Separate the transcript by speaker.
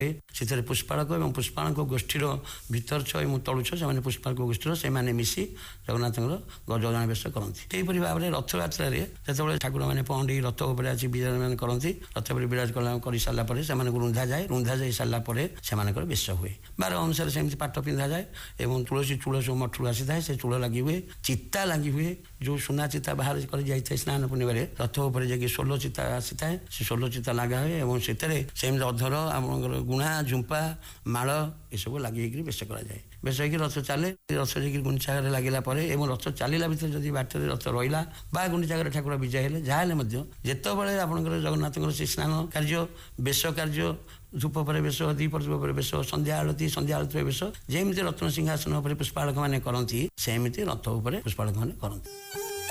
Speaker 1: ସେଥିରେ ପୁଷ୍ପାଳକ ଏବଂ ପୁଷ୍ପାଳକ ଗୋଷ୍ଠୀର ଭିତରଛ ଏବଂ ତଳୁଛ ସେମାନେ ପୁଷ୍ପାଳକ ଗୋଷ୍ଠୀର ସେମାନେ ମିଶି ଜଗନ୍ନାଥଙ୍କର ଗଜଗଣ ବେଶ କରନ୍ତି। ସେହିପରି ଭାବରେ ରଥଯାତ୍ରାରେ ଯେତେବେଳେ ଠାକୁରମାନେ ପହଣ୍ଡି ରଥ ଉପରେ ଆସି ବିରାଜମାନ କରନ୍ତି, ରଥ ଉପରେ ବିରାଜ କରିସାରିଲା ପରେ ସେମାନଙ୍କୁ ରୁନ୍ଧା ଯାଇ ସାରିଲା ପରେ ସେମାନଙ୍କର ବେଶ ହୁଏ। ବାର ଅନୁସାରେ ସେମିତି ପାଟ ପିନ୍ଧାଯାଏ ଏବଂ ତୁଳସୀ ଚୂଳ ସବୁ ମଠରୁ ଆସିଥାଏ, ସେ ଚୂଳ ଲାଗି ହୁଏ, ଚିତା ଲାଗି ହୁଏ। ଯେଉଁ ସୁନା ଚିତା ବାହାର କରି ଯାଇଥାଏ ସ୍ନାନ ପୂର୍ଣ୍ଣିମାରେ ରଥ ଉପରେ ଯାଇକି 16 ଚିତା ଆସିଥାଏ, ସେ 16 ଚିତା ଲାଗା ହୁଏ ଏବଂ ସେଥିରେ ସେମିତି ଅଧର ଆପଣଙ୍କର ଗୁଣା ଝୁମ୍ପା ମାଳ ଏସବୁ ଲାଗି ହେଇକରି ବେଶ କରାଯାଏ। ବେଶ ହେଇକି ରଥ ଚାଲେ, ରଥ ଯାଇକି ଗୁଣ୍ଡିଚାଘରେ ଲାଗିଲା ପରେ ଏବଂ ରଥ ଚାଲିଲା ଭିତରେ ଯଦି ବାଟରେ ରଥ ରହିଲା ବା ଗୁଣ୍ଡିଚାଘରେ ଠାକୁର ବିଜୟ ହେଲେ ଯାହା ହେଲେ ମଧ୍ୟ ଯେତେବେଳେ ଆପଣଙ୍କର ଜଗନ୍ନାଥଙ୍କର ସେ ସ୍ନାନ କାର୍ଯ୍ୟ ବେଶ କାର୍ଯ୍ୟ ଧୂପ ପରେ ବେଶ, ଦୀପ ଧୂପ ପରେ ବେଶ, ସନ୍ଧ୍ୟା ଆଳତୀ ବେଶ ଯେମିତି ରତ୍ନ ସିଂହାସନ ଉପରେ ପୁଷ୍ପାଳକ ମାନେ କରନ୍ତି ସେମିତି ରଥ ଉପରେ ପୁଷ୍ପାଳକ ମାନେ କରନ୍ତି।